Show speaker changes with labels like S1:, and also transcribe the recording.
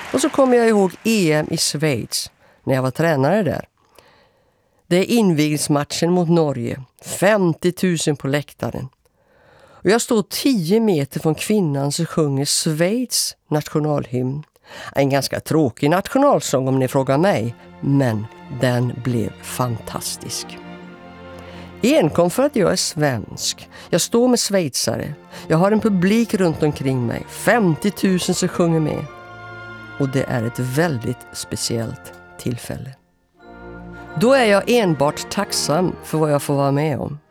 S1: Och så kommer jag ihåg EM i Schweiz när jag var tränare där. Det är invigsmatchen mot Norge. 50 000 på läktaren. Och jag står 10 meter från kvinnan som sjunger Schweiz nationalhymn. En ganska tråkig nationalsång om ni frågar mig, men den blev fantastisk. Enkom för att jag är svensk. Jag står med schweizare. Jag har en publik runt omkring mig. 50 000 som sjunger med. Och det är ett väldigt speciellt tillfälle. Då är jag enbart tacksam för vad jag får vara med om.